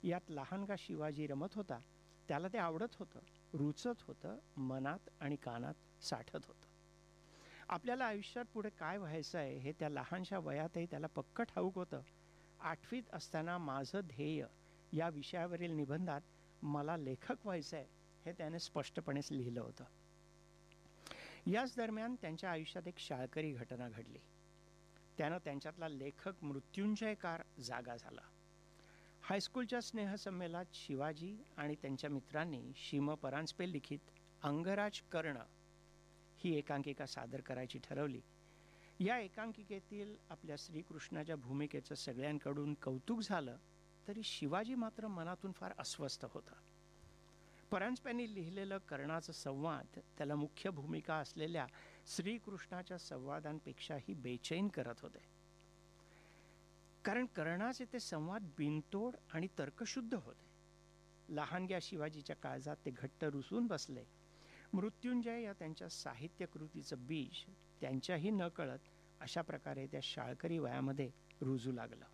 यात लहानगा शिवाजी रमत होता. त्याला ते आवडत होतं, रुचत होतं, मनात आणि कानात साठत होतं. आपल्याला आयुष्यात पुढे काय व्हायचं आहे हे त्या लहानशा वयातही त्याला पक्क ठाऊक होतं. 8वीत असताना माझं ध्येय या विषयावरील निबंधात मला लेखक व्हायचं आहे हे त्याने स्पष्टपणेच लिहिलं होतं. याच दरम्यान त्यांच्या आयुष्यात एक शाळकरी घटना घडली. त्यानं त्यांच्यातला लेखक मृत्युंजयकार जागा झाला. हायस्कूलच्या स्नेहसंमेलनात शिवाजी आणि त्यांच्या मित्रांनी शिम परांजपे लिखित अंगराज कर्ण ही एकांकिका सादर करायची ठरवली. या एकांकिकेतील आपल्या श्रीकृष्णाच्या भूमिकेचं सगळ्यांकडून कौतुक झालं, तरी शिवाजी मात्र मनातून फार अस्वस्थ होता. परांजपेंनी लिहिलेलं कर्णाचं संवाद त्याला मुख्य भूमिका असलेल्या श्रीकृष्णाच्या संवादांपेक्षाही बेचैन करत होते. कारण कर्णाचे ते संवाद बिनतोड आणि तर्कशुद्ध होते. लहानग्या शिवाजीच्या काळजात ते घट्ट रुसून बसले. मृत्युंजय या त्यांच्या साहित्यकृतीचं बीज त्यांच्याही नकळत अशा प्रकारे त्या शाळकरी वयामध्ये रुजू लागलं.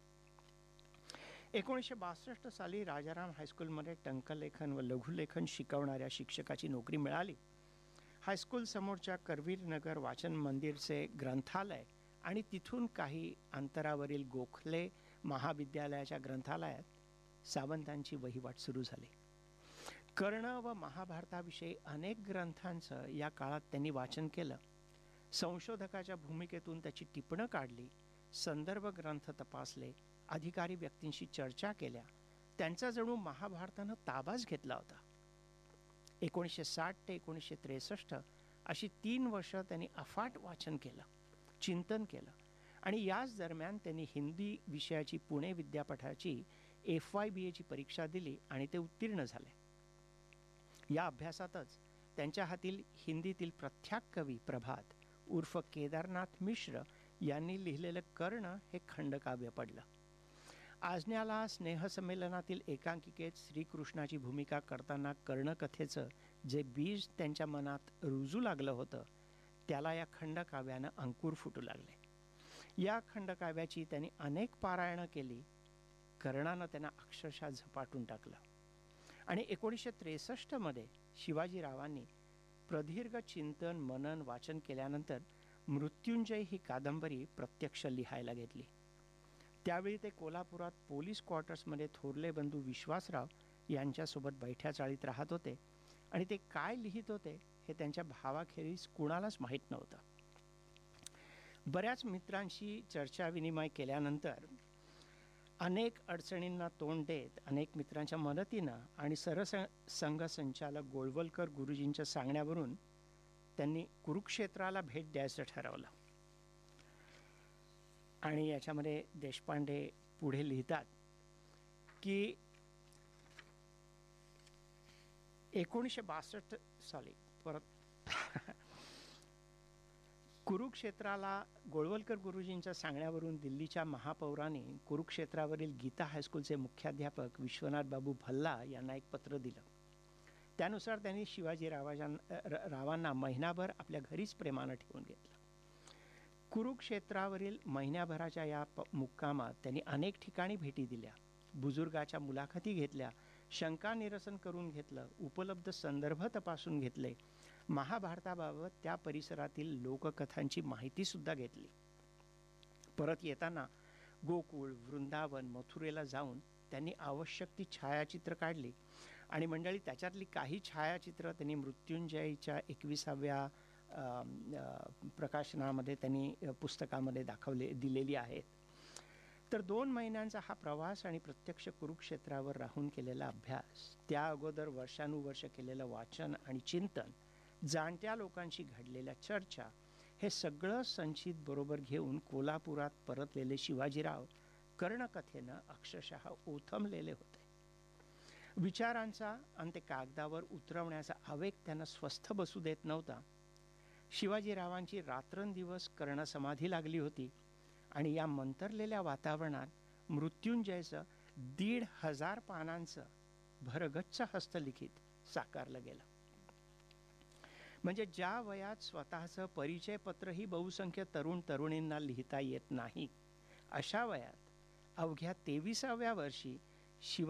1962 साली राजाराम हायस्कूलमध्ये टंकलेखन व लघुलेखन शिकवणाऱ्या शिक्षकाची नोकरी मिळाली. हायस्कूल समोरच्या करवीर नगर वाचन मंदिरचे ग्रंथालय आणि तिथून काही अंतरावरील गोखले महाविद्यालयाच्या ग्रंथालयात सावंतांची वहिवाट सुरू झाली. कर्ण व महाभारताविषयी अनेक ग्रंथांचं या काळात त्यांनी वाचन केलं. संशोधकाच्या भूमिकेतून त्याची टिपणं काढली, संदर्भ ग्रंथ तपासले, अधिकारी व्यक्तींशी चर्चा केल्या. त्यांचा जणू महाभारतानं ताबाच घेतला होता. 1960 ते 1963 अशी 3 वर्ष त्यांनी अफाट वाचन केलं, चिंतन केलं आणि याच दरम्यान त्यांनी हिंदी विषयाची पुणे विद्यापीठाची FYBAची परीक्षा दिली आणि ते उत्तीर्ण झाले. या अभ्यासातच त्यांच्या हातील हिंदीतील प्रख्यात कवी प्रभात उर्फ केदारनाथ मिश्र यांनी लिहिलेलं कर्ण हे खंडकाव्य पडलं. आजन्याला स्नेहसंमेलनातील एकांकिकेत श्रीकृष्णाची भूमिका करताना कर्णकथेचं जे बीज त्यांच्या मनात रुजू लागलं होतं, त्याला या खंडकाव्यानं अंकुर फुटू लागले. या खंडकाव्याची त्यांनी अनेक पारायणं केली. कर्णानं त्यांना अक्षरशः झपाटून टाकलं आणि 1963 शिवाजीरावांनी प्रदीर्घ चिंतन मनन वाचन केल्यानंतर मृत्युंजय ही कादंबरी प्रत्यक्ष लिहायला घेतली. त्यावेळी ते कोल्हापुरात पोलीस क्वार्टर्समध्ये थोरले बंधू विश्वासराव यांच्यासोबत बैठ्या चाळीत राहत होते आणि ते काय लिहित होते हे त्यांच्या भावाखेरीज कुणालाच माहीत नव्हतं. बऱ्याच मित्रांशी चर्चा विनिमय केल्यानंतर अनेक अडचणींना तोंड देत अनेक मित्रांच्या मदतीनं आणि सरसंघ संचालक गोळवलकर गुरुजींच्या सांगण्यावरून त्यांनी कुरुक्षेत्राला भेट द्यायचं ठरवलं. आणि याच्यामध्ये देशपांडे पुढे लिहितात की 1962 साली कुरुक्षेत्राला गोळवलकर गुरुजींच्या सांगण्यावरून दिल्लीच्या महापौरांनी कुरुक्षेत्रावरील गीता हायस्कूलचे मुख्याध्यापक विश्वनाथ बाबू भल्ला यांना एक पत्र दिलं. त्यानुसार त्यांनी रावांना महिनाभर आपल्या घरीच प्रेमानं ठेवून घेतलं. कुरुक्षेत्रावरील महिन्याभराच्या या मुक्कामात त्यांनी अनेक ठिकाणी भेटी दिल्या, बुजुर्गाच्या मुलाखती घेतल्या, शंका निरसन करून घेतलं, उपलब्ध संदर्भ तपासून घेतले, महाभारताबाबत त्या परिसरातील लोककथांची माहितीसुद्धा घेतली. परत येताना गोकुळ, वृंदावन, मथुरेला जाऊन त्यांनी आवश्यक ती छायाचित्र काढली आणि मंडळी त्याच्यातली काही छायाचित्र त्यांनी मृत्युंजयच्या 21व्या प्रकाशनामध्ये त्यांनी पुस्तकामध्ये दिलेली आहेत. तर 2 महिन्यांचा हा प्रवास आणि प्रत्यक्ष कुरुक्षेत्रावर राहून केलेला अभ्यास, त्या अगोदर वर्षानुवर्ष केलेलं वाचन आणि चिंतन, जाणत्या लोकांशी घडलेल्या चर्चा, हे सगळं संचित बरोबर घेऊन कोल्हापुरात परतलेले शिवाजीराव कर्णकथेनं अक्षरशः ओथंबलेले होते. विचारांचा आणि ते कागदावर उतरवण्याचा आवेग त्यांना स्वस्थ बसू देत नव्हता. शिवाजीरावांची रात्रंदिवस कर्णसमाधी लागली होती आणि या मंतरलेल्या वातावरणात मृत्युंजयचं 1,500 पानांचं भरगच्च हस्तलिखित साकारलं गेलं. म्हणजे ज्या वयात स्वतःचं परिचयपत्रही बहुसंख्य तरुण तरुणींना लिहिता येत नाही, अशा वयात अवघ्या 23व्या वर्षी